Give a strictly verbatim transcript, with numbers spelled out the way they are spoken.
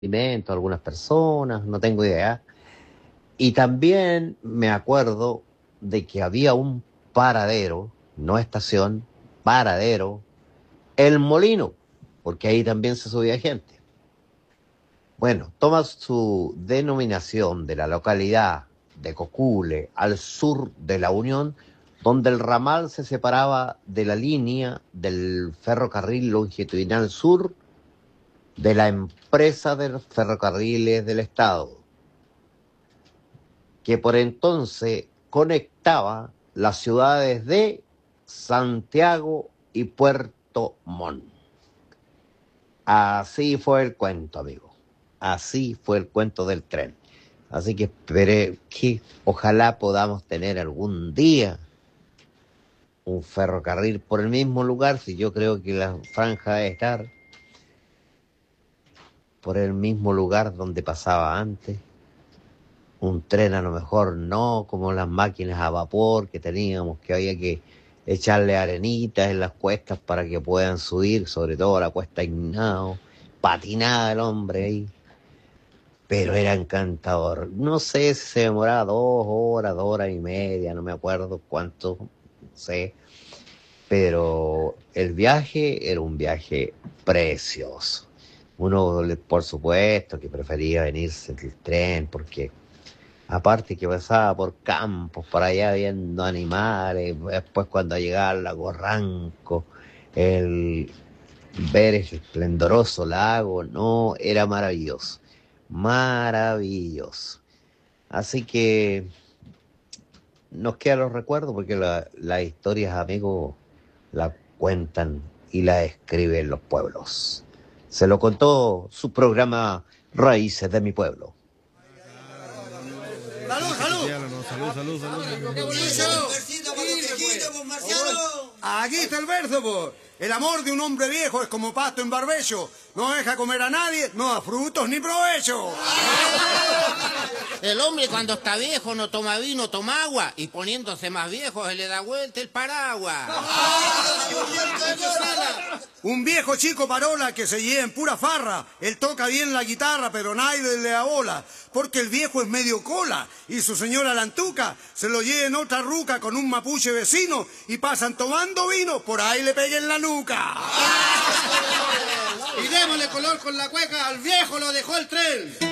alimentos a algunas personas, no tengo idea. Y también me acuerdo de que había un paradero, no estación, paradero, El Molino, porque ahí también se subía gente. Bueno, toma su denominación de la localidad de Cocule, al sur de La Unión, donde el ramal se separaba de la línea del ferrocarril longitudinal sur de la empresa de los ferrocarriles del Estado, que por entonces conectaba las ciudades de Santiago y Puerto Montt. Así fue el cuento, amigo. Así fue el cuento del tren. Así que esperé que ojalá podamos tener algún día un ferrocarril por el mismo lugar, si yo creo que la franja debe estar por el mismo lugar donde pasaba antes. Un tren a lo mejor no, como las máquinas a vapor que teníamos, que había que echarle arenitas en las cuestas para que puedan subir, sobre todo la cuesta Ignao, patinaba el hombre ahí. Pero era encantador. No sé si se demoraba dos horas, dos horas y media, no me acuerdo cuánto, no sé. Pero el viaje era un viaje precioso. Uno, por supuesto, que prefería venirse del tren, porque aparte que pasaba por campos, por allá viendo animales, después cuando llegaba al lago Ranco, el ver el esplendoroso lago, no, era maravilloso. Maravilloso. Así que nos quedan los recuerdos porque la, las historias, amigos, la cuentan y la escriben los pueblos. Se lo contó su programa Raíces de mi Pueblo. ¡Salud, salud! Salud, salud, salud. Aquí está el verso, pues. El amor de un hombre viejo es como pasto en barbecho. No deja comer a nadie, no da frutos ni provecho. El hombre cuando está viejo no toma vino, toma agua. Y poniéndose más viejo se le da vuelta el paraguas. Un viejo chico parola que se lleva en pura farra. Él toca bien la guitarra, pero nadie le da bola. Porque el viejo es medio cola. Y su señora Lantuca se lo lleva en otra ruca con un mapuche vecino. Y pasan tomando vino, por ahí le peguen la nuca. Y démosle color con la cueca, al viejo lo dejó el tren.